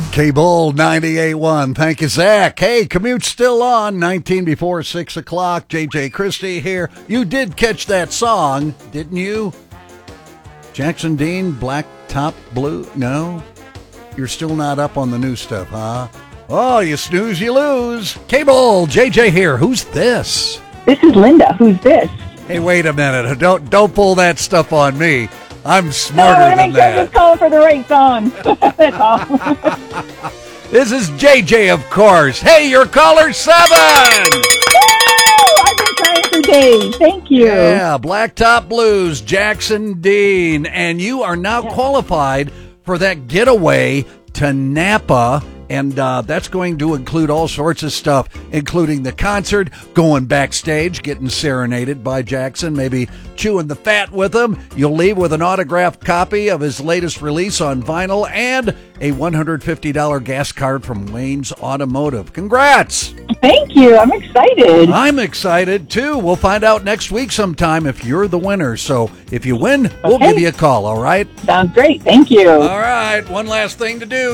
K-Bull 98.1. Thank you, Zach. Hey, commute's still on. 19 before 6 o'clock. JJ Christie here. You did catch that song, didn't you? Jackson Dean, Black Top Blue? No? You're still not up on the new stuff, huh? Oh, you snooze, you lose. K-Bull, JJ here. Who's this? This is Linda. Who's this? Hey, wait a minute. Don't pull that stuff on me. I'm smarter I than make sure I'm that. just calling for the right song. That's all. This is JJ, of course. Hey, you're caller 7. I've been trying for days. Thank you. Yeah, Blacktop Blues, Jackson Dean. And you are now qualified for that getaway to Napa. And that's going to include all sorts of stuff, including the concert, going backstage, getting serenaded by Jackson, maybe chewing the fat with him. You'll leave with an autographed copy of his latest release on vinyl and a $150 gas card from Wayne's Automotive. Congrats! Thank you. I'm excited. I'm excited, too. We'll find out next week sometime if you're the winner. So if you win, we'll give you a call, all right? Sounds great. Thank you. All right, one last thing to do.